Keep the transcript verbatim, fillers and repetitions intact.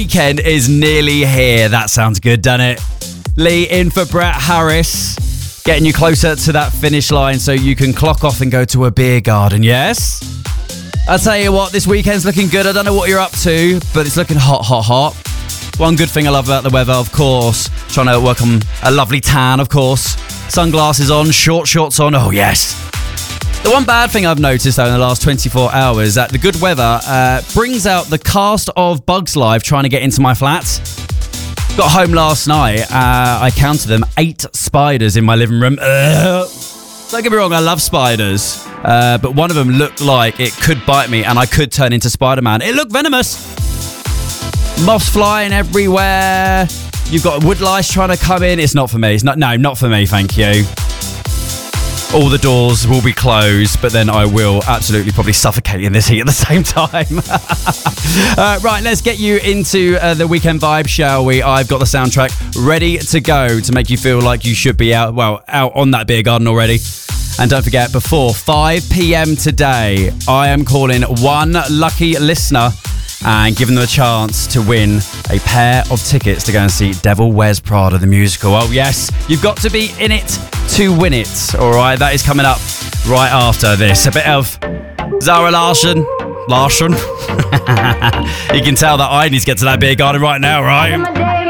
Weekend is nearly here. That sounds good, doesn't it? Lee in for Brett Harris, getting you closer to that finish line so you can clock off and go to a beer garden, yes? I'll tell you what, this weekend's looking good. I don't know what you're up to, but it's looking hot, hot, hot. One good thing I love about the weather, of course, trying to work on a lovely tan, of course. Sunglasses on, short shorts on, oh yes. The one bad thing I've noticed though in the last twenty-four hours is that the good weather uh, brings out the cast of Bugs Life trying to get into my flat. Got home last night, uh, I counted them, eight spiders in my living room. Ugh. Don't get me wrong, I love spiders, uh, but one of them looked like it could bite me and I could turn into Spider-Man. It looked venomous. Moths flying everywhere. You've got wood lice trying to come in. It's not for me. It's not. No, not for me, thank you. All the doors will be closed, but then I will absolutely probably suffocate in this heat at the same time. uh, right, let's get you into uh, the weekend vibe, shall we? I've got the soundtrack ready to go to make you feel like you should be out, well, out on that beer garden already. And don't forget, before five p.m. today, I am calling one lucky listener and giving them a chance to win a pair of tickets to go and see Devil Wears Prada, the musical. Oh, yes, you've got to be in it to win it. All right, that is coming up right after this. A bit of Zara Larsson. Larsson. You can tell that I need to get to that beer garden right now, right?